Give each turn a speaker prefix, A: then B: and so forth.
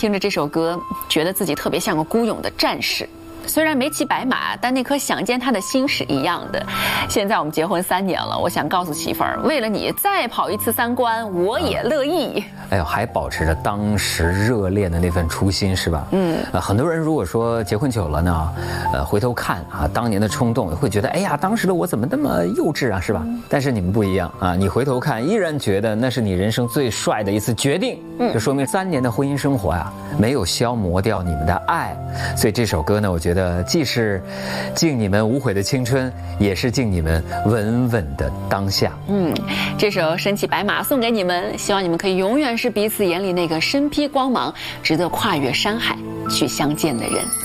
A: 听着这首歌，觉得自己特别像个孤勇的战士。虽然没骑白马，但那颗想见他的心是一样的。现在我们结婚3年了，我想告诉媳妇儿，为了你再跑一次3关，我也乐意。
B: 哎呦，还保持着当时热恋的那份初心，是吧？很多人如果说结婚久了呢，回头看啊，当年的冲动，会觉得，哎呀，当时的我怎么那么幼稚啊，是吧？但是你们不一样啊，你回头看，依然觉得那是你人生最帅的一次决定，就说明3年的婚姻生活啊，没有消磨掉你们的爱。所以这首歌呢，我觉得既是敬你们无悔的青春，也是敬你们稳稳的当下。
A: 这首《身骑白马》送给你们，希望你们可以永远是彼此眼里那个身披光芒、值得跨越山海去相见的人。